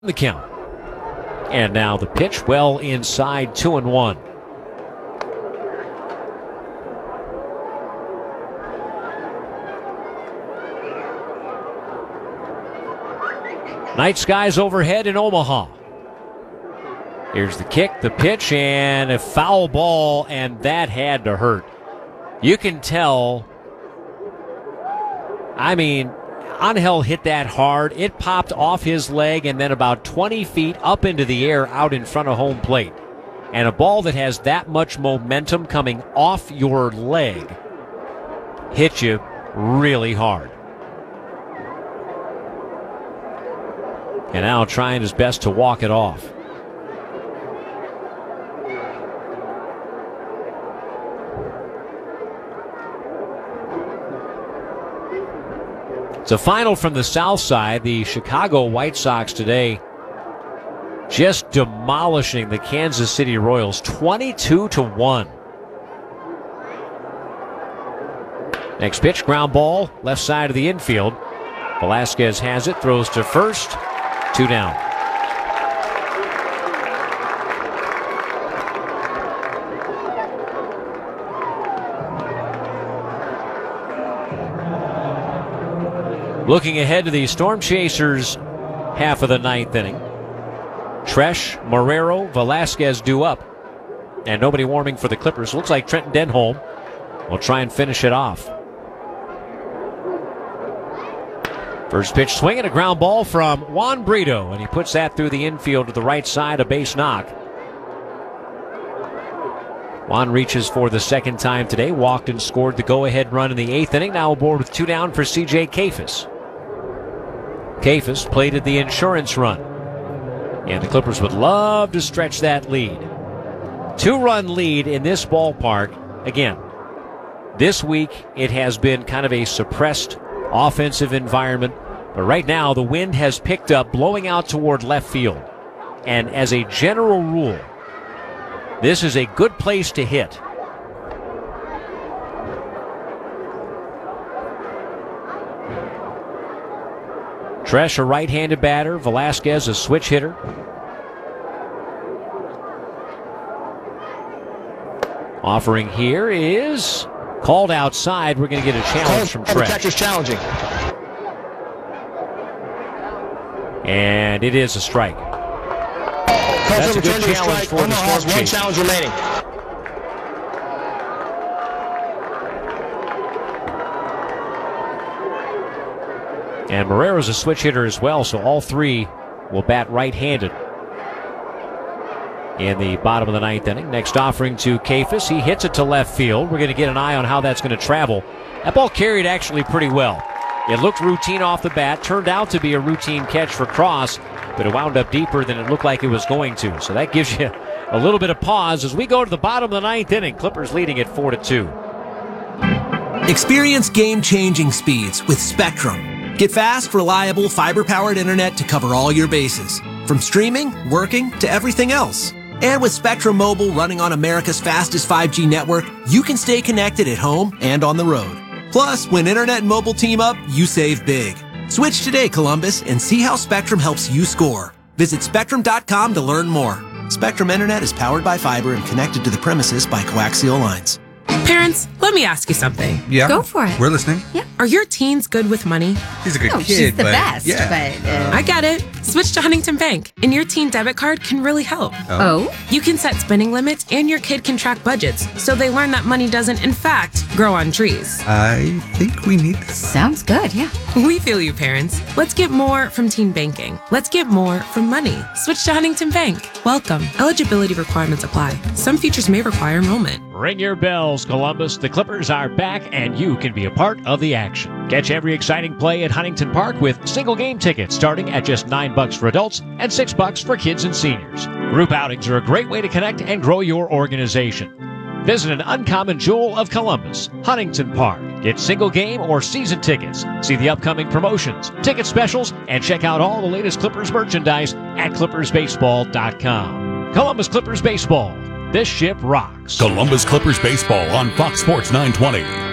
The count. And now the pitch well inside 2-1. Night skies overhead in Omaha. Here's the kick, the pitch, and a foul ball, and that had to hurt. You can tell. Angel hit that hard. It popped off his leg and then about 20 feet up into the air out in front of home plate. And a ball that has that much momentum coming off your leg hit you really hard. And now trying his best to walk it off. It's a final from the south side. The Chicago White Sox today just demolishing the Kansas City Royals 22-1. Next pitch, ground ball, left side of the infield. Velasquez has it, throws to first, 2 down. Looking ahead to the Storm Chasers half of the ninth inning. Tresh, Marrero, Velasquez due up. And nobody warming for the Clippers. Looks like Trenton Denholm will try and finish it off. First pitch swing and a ground ball from Juan Brito. And he puts that through the infield to the right side, a base knock. Juan reaches for the second time today. Walked and scored the go-ahead run in the eighth inning. Now aboard with 2 down for C.J. Kayfus. Kayfus plated the insurance run. And the Clippers would love to stretch that lead. 2-run lead in this ballpark. Again, this week it has been kind of a suppressed offensive environment. But right now the wind has picked up, blowing out toward left field. And as a general rule, this is a good place to hit. Tresh, a right-handed batter. Velasquez, a switch hitter. Offering here is called outside. We're going to get a challenge from Tresh. Catcher's challenging. And it is a strike. That's a good challenge for the Storm Chasers. One challenge remaining. And Marrero's a switch hitter as well, so all three will bat right-handed in the bottom of the ninth inning. Next offering to Kayfus. He hits it to left field. We're going to get an eye on how that's going to travel. That ball carried actually pretty well. It looked routine off the bat, turned out to be a routine catch for Cross, but it wound up deeper than it looked like it was going to. So that gives you a little bit of pause as we go to the bottom of the ninth inning. Clippers leading at 4-2. Experience game-changing speeds with Spectrum. Get fast, reliable, fiber-powered internet to cover all your bases. From streaming, working, to everything else. And with Spectrum Mobile running on America's fastest 5G network, you can stay connected at home and on the road. Plus, when internet and mobile team up, you save big. Switch today, Columbus, and see how Spectrum helps you score. Visit Spectrum.com to learn more. Spectrum Internet is powered by fiber and connected to the premises by coaxial lines. Parents, let me ask you something. Yeah. Go for it. We're listening. Yeah. Are your teens good with money? He's a good kid, she's the but best. yeah. But I get it. Switch to Huntington Bank, and your teen debit card can really help. oh, You can set spending limits, and your kid can track budgets, so they learn that money doesn't, in fact, grow on trees. I think we need this. sounds good. Yeah. We feel you, parents. Let's get more from teen banking. Let's get more from money. Switch to Huntington Bank. Welcome. Eligibility requirements apply. Some features may require enrollment. Ring your bells, Columbus. The Clippers are back, and you can be a part of the action. Catch every exciting play at Huntington Park with single game tickets starting at just $9 for adults and $6 for kids and seniors. Group outings are a great way to connect and grow your organization. Visit an uncommon jewel of Columbus, Huntington Park. Get single game or season tickets. See the upcoming promotions, ticket specials, and check out all the latest Clippers merchandise at ClippersBaseball.com. Columbus Clippers Baseball. This ship rocks. Columbus Clippers Baseball on Fox Sports 920.